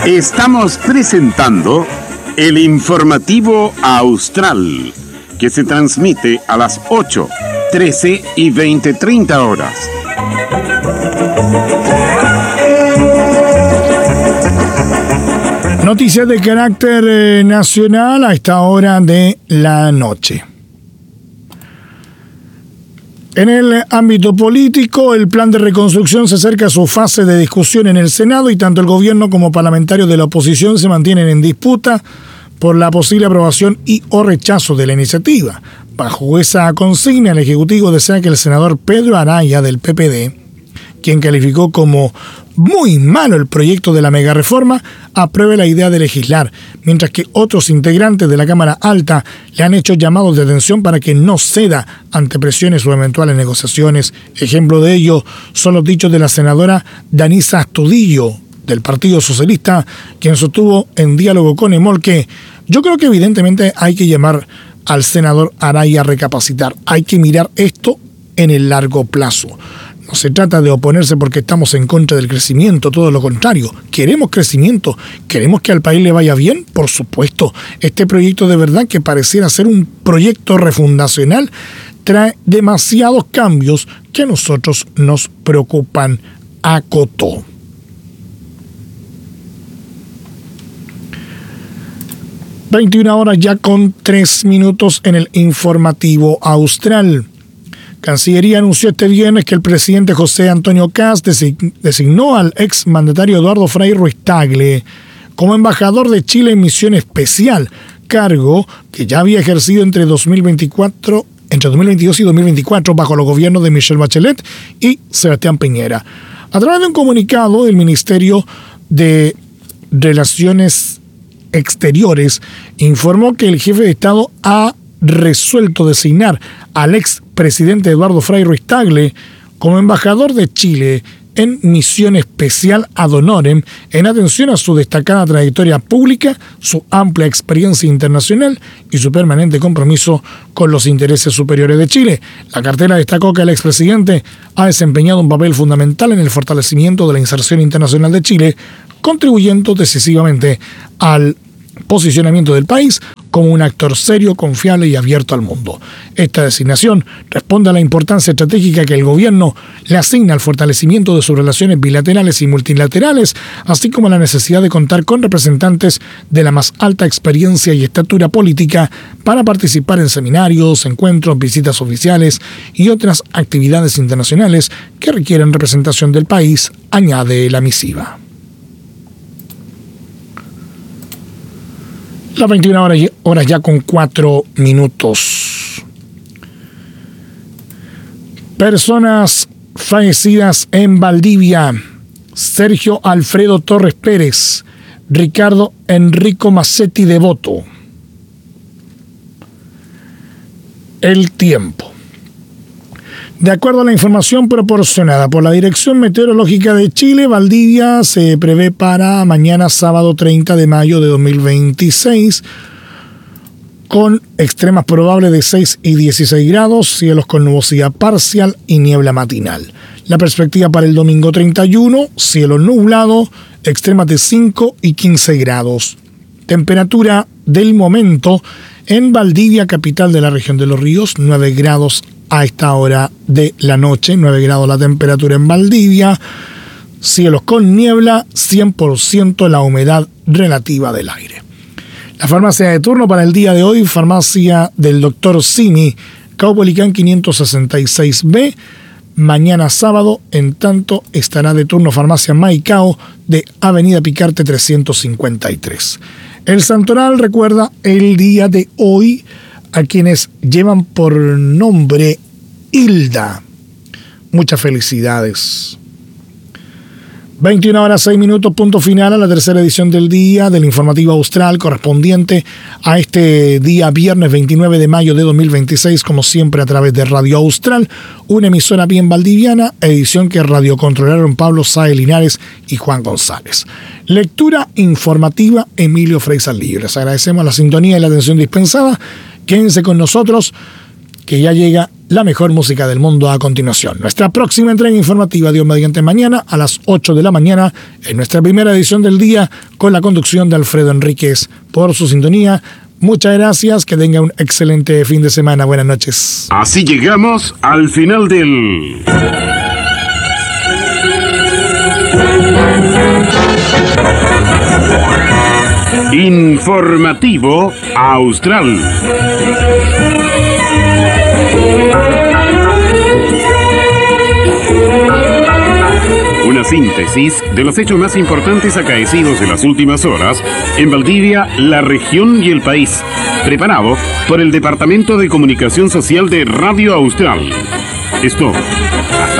Estamos presentando el informativo Austral, que se transmite a las 8, 13 y 20:30 horas. Noticias de carácter nacional a esta hora de la noche. En el ámbito político, el plan de reconstrucción se acerca a su fase de discusión en el Senado y tanto el gobierno como parlamentarios de la oposición se mantienen en disputa por la posible aprobación y o rechazo de la iniciativa. Bajo esa consigna, el Ejecutivo desea que el senador Pedro Araya del PPD, quien calificó como muy malo el proyecto de la megareforma, apruebe la idea de legislar, mientras que otros integrantes de la Cámara Alta le han hecho llamados de atención para que no ceda ante presiones o eventuales negociaciones. Ejemplo de ello son los dichos de la senadora Danisa Astudillo, del Partido Socialista, quien sostuvo en diálogo con EMOL que yo creo que evidentemente hay que llamar al senador Araya a recapacitar. Hay que mirar esto en el largo plazo. No se trata de oponerse porque estamos en contra del crecimiento, todo lo contrario. Queremos crecimiento, queremos que al país le vaya bien, por supuesto. Este proyecto de verdad que pareciera ser un proyecto refundacional trae demasiados cambios que a nosotros nos preocupan, acotó. ...21 horas ya con 3 minutos en el informativo Austral. Cancillería anunció este viernes que el presidente José Antonio Kast designó al ex mandatario Eduardo Frei Ruiz-Tagle como embajador de Chile en misión especial, cargo que ya había ejercido entre 2022 y 2024 bajo los gobiernos de Michelle Bachelet y Sebastián Piñera. A través de un comunicado, el Ministerio de Relaciones Exteriores informó que el jefe de Estado ha resuelto designar al expresidente Eduardo Frei Ruiz-Tagle como embajador de Chile en misión especial ad honorem en atención a su destacada trayectoria pública, su amplia experiencia internacional y su permanente compromiso con los intereses superiores de Chile. La cartera destacó que el expresidente ha desempeñado un papel fundamental en el fortalecimiento de la inserción internacional de Chile, contribuyendo decisivamente al posicionamiento del país como un actor serio, confiable y abierto al mundo. Esta designación responde a la importancia estratégica que el gobierno le asigna al fortalecimiento de sus relaciones bilaterales y multilaterales, así como a la necesidad de contar con representantes de la más alta experiencia y estatura política para participar en seminarios, encuentros, visitas oficiales y otras actividades internacionales que requieren representación del país, añade la misiva. Las 21 horas ya con 4 minutos. Personas fallecidas en Valdivia: Sergio Alfredo Torres Pérez, Ricardo Enrico Macetti Devoto. El tiempo. De acuerdo a la información proporcionada por la Dirección Meteorológica de Chile, Valdivia se prevé para mañana sábado 30 de mayo de 2026 con extremas probables de 6 y 16 grados, cielos con nubosidad parcial y niebla matinal. La perspectiva para el domingo 31, cielo nublado, extremas de 5 y 15 grados. Temperatura del momento en Valdivia, capital de la región de Los Ríos, 9 grados a esta hora de la noche, 9 grados la temperatura en Valdivia, cielos con niebla, 100% la humedad relativa del aire. La farmacia de turno para el día de hoy, farmacia del Dr. Simi, Caupolicán 566B. Mañana sábado, en tanto, estará de turno farmacia Maicao de Avenida Picarte 353. El Santoral recuerda el día de hoy a quienes llevan por nombre Hilda. Muchas felicidades. 21 horas 6 minutos, punto final a la tercera edición del día del informativo Austral, correspondiente a este día viernes 29 de mayo de 2026, como siempre a través de Radio Austral, una emisora bien valdiviana, edición que radiocontrolaron Pablo Sáez Linares y Juan González. Lectura informativa Emilio Frei Saldillo. Les agradecemos la sintonía y la atención dispensada. Quédense con nosotros, que ya llega la mejor música del mundo a continuación. Nuestra próxima entrega informativa, Dios mediante, mañana a las 8 de la mañana, en nuestra primera edición del día, con la conducción de Alfredo Enríquez. Por su sintonía, muchas gracias, que tenga un excelente fin de semana. Buenas noches. Así llegamos al final del Informativo Austral. Una síntesis de los hechos más importantes acaecidos en las últimas horas en Valdivia, la región y el país. Preparado por el Departamento de Comunicación Social de Radio Austral. Esto